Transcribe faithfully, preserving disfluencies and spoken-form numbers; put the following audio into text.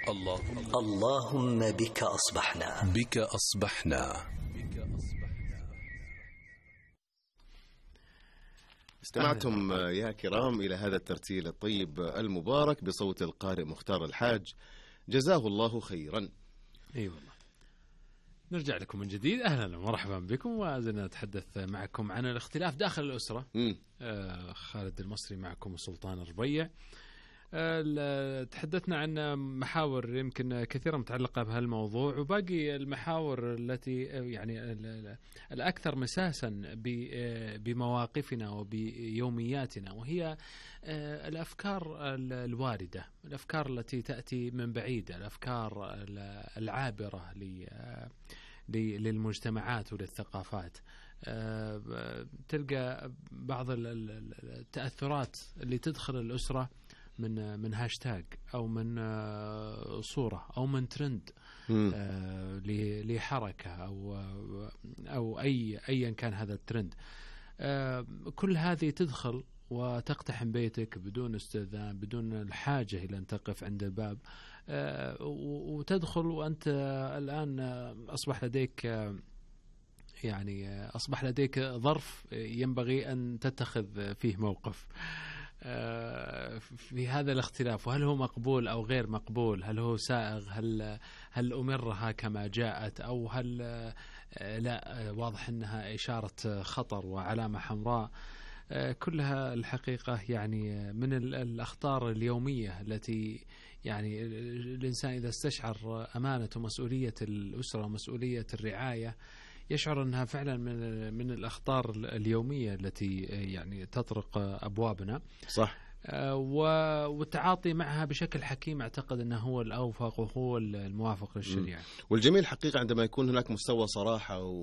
اللهم اللهم بك أصبحنا بك أصبحنا. استمعتم يا كرام إلى هذا الترتيل الطيب المبارك بصوت القارئ مختار الحاج، جزاه الله خيرا. اي أيوة والله. نرجع لكم من جديد، أهلا ومرحبا بكم، وزلنا نتحدث معكم عن الاختلاف داخل الأسرة. آه خالد المصري معكم وسلطان الربيع. آه تحدثنا عن محاور يمكن كثيرا متعلقة بهالموضوع، وباقي المحاور التي يعني الأكثر مساسا بمواقفنا وبيومياتنا، وهي الأفكار الواردة، الأفكار التي تأتي من بعيد، الأفكار العابرة للمجتمعات وللثقافات. تلقى بعض التأثرات اللي تدخل الأسرة من من هاشتاج أو من صورة أو من ترند لحركة أو أو أي أيا كان هذا الترند. كل هذه تدخل وتقتحم بيتك بدون استئذان، بدون الحاجة إلى أن تقف عند الباب، وتدخل وأنت الآن أصبح لديك يعني أصبح لديك ظرف ينبغي أن تتخذ فيه موقف في هذا الاختلاف، وهل هو مقبول أو غير مقبول، هل هو سائغ، هل هل أمرها كما جاءت، أو هل لا واضح أنها إشارة خطر وعلامة حمراء. كلها الحقيقة يعني من الأخطار اليومية التي يعني الإنسان إذا استشعر أمانة ومسؤولية الأسرة ومسؤولية الرعاية يشعر أنها فعلا من من الأخطار اليومية التي يعني تطرق أبوابنا. صح. والتعاطي معها بشكل حكيم أعتقد أنه هو الأوفق وهو الموافق للشريعة. والجميل حقيقة عندما يكون هناك مستوى صراحة